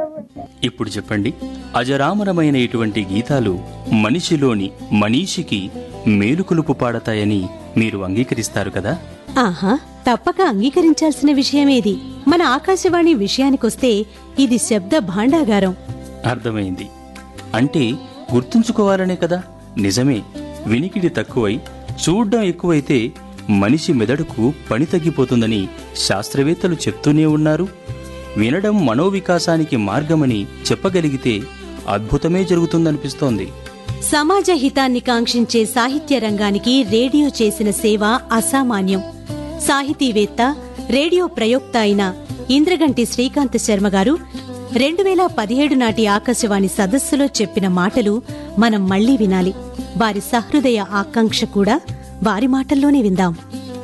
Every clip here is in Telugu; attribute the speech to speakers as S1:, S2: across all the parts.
S1: ఇప్పుడు చెప్పండి, అజరామరమైన ఇటువంటి గీతాలు మనిషిలోని మనీషికి మేలుకొలుపు పాడతాయని మీరు అంగీకరిస్తారు కదా?
S2: ఆహా, తప్పక అంగీకరించాల్సిన విషయమేది. మన ఆకాశవాణి విషయానికొస్తే ఇది శబ్ద భాండాగారం.
S1: అర్థమైంది. అంటే గుర్తుంచుకోవాలనే కదా? నిజమే, వినికిడి తక్కువై చూడ్డం ఎక్కువైతే మనిషి మెదడుకు పని తగ్గిపోతుందని శాస్త్రవేత్తలు చెప్తూనే ఉన్నారు. వినడం మనోవికాసానికి మార్గమని చెప్పగలిగితే అద్భుతమే జరుగుతుందనిపిస్తోంది.
S2: సమాజ హితాన్ని కాంక్షించే సాహిత్య రంగానికి రేడియో చేసిన సేవ అసామాన్యం. సాహితీవేత్త, రేడియో ప్రయోక్త అయిన ఇంద్రగంటి శ్రీకాంత్ శర్మ గారు 2017 నాటి ఆకాశవాణి సదస్సులో చెప్పిన మాటలు మనం మళ్లీ వినాలి. వారి సహృదయ ఆకాంక్ష కూడా వారి మాటల్లోనే విందాం.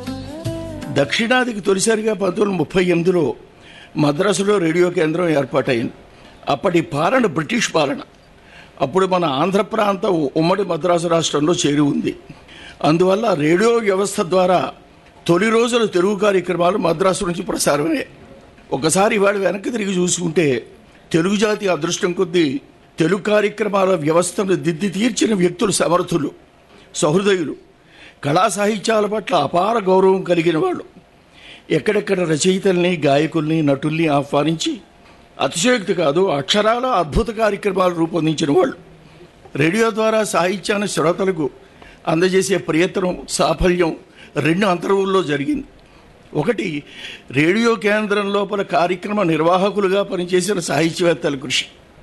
S3: దక్షిణాదికి తొలిసారిగా 1938లో మద్రాసులో రేడియో కేంద్రం ఏర్పాటైంది. అప్పటి పాలన బ్రిటిష్ పాలన. అప్పుడు మన ఆంధ్ర ప్రాంతం ఉమ్మడి మద్రాసు రాష్ట్రంలో చేరి ఉంది. అందువల్ల రేడియో వ్యవస్థ ద్వారా తొలి రోజుల తెలుగు కార్యక్రమాలు మద్రాసు నుంచి ప్రసారమయ్యాయి. ఒకసారి ఇవాళ వెనక్కి తిరిగి చూసుకుంటే తెలుగు జాతి అదృష్టం కొద్దీ తెలుగు కార్యక్రమాల వ్యవస్థను దిద్ది తీర్చిన వ్యక్తులు సమర్థులు, సహృదయులు, కళా సాహిత్యాల పట్ల అపార గౌరవం కలిగిన వాళ్ళు. ఎక్కడెక్కడ రచయితల్ని, గాయకుల్ని, నటుల్ని ఆహ్వానించి అతిశయోక్తి కాదు, అక్షరాల అద్భుత కార్యక్రమాలు రూపొందించిన వాళ్ళు. రేడియో ద్వారా సాహిత్యాన్ని శ్రోతలకు అందజేసే ప్రయత్నం, సాఫల్యం 2 అంతర్వుల్లో జరిగింది. ఒకటి, రేడియో కేంద్రం లోపల కార్యక్రమ నిర్వాహకులుగా పనిచేసిన సాహిత్యవేత్తల కృషి.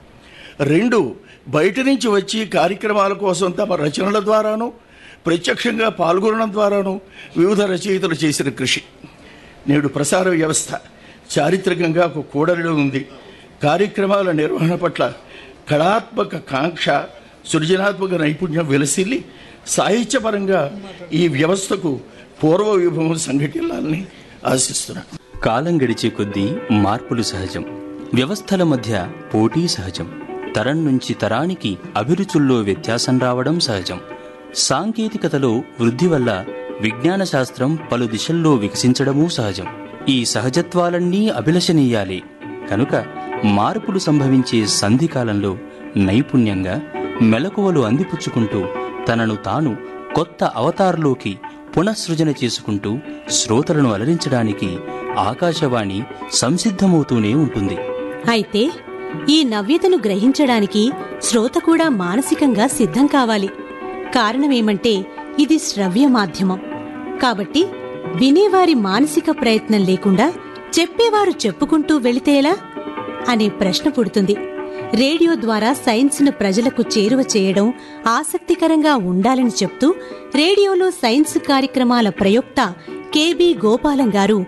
S3: 2, బయట నుంచి వచ్చి కార్యక్రమాల కోసం తమ రచనల ద్వారాను, ప్రత్యక్షంగా పాల్గొనడం ద్వారాను వివిధ రచయితలు చేసిన కృషి. నేడు ప్రసార వ్యవస్థ చారిత్రకంగా ఒక కూడలిలో ఉంది. కార్యక్రమాల నిర్వహణ పట్ల కళాత్మక కాంక్ష, సృజనాత్మక నైపుణ్యం వెలసిల్లి సాహిత్యపరంగా ఈ వ్యవస్థకు పూర్వ విభవం సంఘటిల్లాలని ఆశిస్తున్నాను.
S1: కాలం గడిచే కొద్దీ మార్పులు సహజం. వ్యవస్థల మధ్య పోటీ సహజం. తరం నుంచి తరానికి అభిరుచుల్లో వ్యత్యాసం రావడం సహజం. సాంకేతికతలో వృద్ధి వల్ల విజ్ఞాన శాస్త్రం పలు దిశల్లో వికసించడమూ సహజం. ఈ సహజత్వాలన్నీ అభిలషణీయాలే. కనుక మార్పులు సంభవించే సంధికాలంలో నైపుణ్యంగా మెలకువలు అందిపుచ్చుకుంటూ తనను తాను కొత్త అవతారంలోకి పునఃసృజన చేసుకుంటూ శ్రోతలను అలరించడానికి ఆకాశవాణి సంసిద్ధమవుతూనే ఉంటుంది.
S2: అయితే ఈ నవ్యతను గ్రహించడానికి శ్రోత కూడా మానసికంగా సిద్ధం కావాలి. కారణమేమంటే ఇది శ్రవ్య మాధ్యమం కాబట్టి వినేవారి మానసిక ప్రయత్నం లేకుండా చెప్పేవారు చెప్పుకుంటూ వెళితేలా అనే ప్రశ్న పుడుతుంది. రేడియో ద్వారా సైన్స్ను ప్రజలకు చేరువ చేయడం ఆసక్తికరంగా ఉండాలని చెప్తూ రేడియోలో సైన్స్ కార్యక్రమాల ప్రయోక్త కెబి గోపాలం గారు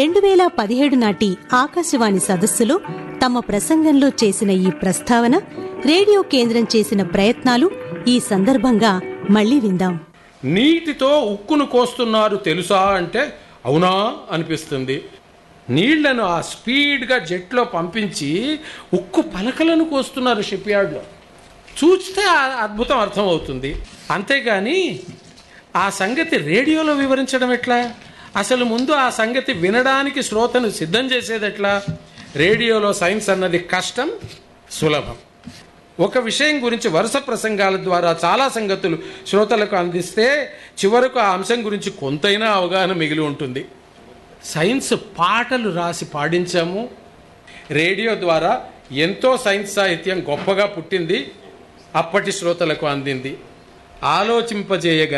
S2: 2017 నాటి ఆకాశవాణి సదస్సులో తమ ప్రసంగంలో చేసిన ఈ ప్రస్తావన, రేడియో కేంద్రం చేసిన ప్రయత్నాలు ఈ సందర్భంగా మళ్లీ విందాం.
S4: నీటితో ఉక్కును కోస్తున్నారు తెలుసా అంటే అవునా అనిపిస్తుంది. నీళ్లను ఆ స్పీడ్గా జెట్లో పంపించి ఉక్కు పలకలను కోస్తున్నారు షిప్ యార్డ్లో. చూస్తే అద్భుతం అర్థమవుతుంది. అంతేగాని ఆ సంగతి రేడియోలో వివరించడం ఎట్లా? అసలు ముందు ఆ సంగతి వినడానికి శ్రోతను సిద్ధం చేసేది ఎట్లా? రేడియోలో సైన్స్ అన్నది కష్టం, సులభం. ఒక విషయం గురించి వరుస ప్రసంగాల ద్వారా చాలా సంగతులు శ్రోతలకు అందిస్తే చివరకు ఆ అంశం గురించి కొంతైనా అవగాహన మిగిలి ఉంటుంది. సైన్స్ పాటలు రాసి పాడించాము. రేడియో ద్వారా ఎంతో సైన్స్ సాహిత్యం గొప్పగా పుట్టింది, అప్పటి శ్రోతలకు అందింది. ఆలోచింపజేయగల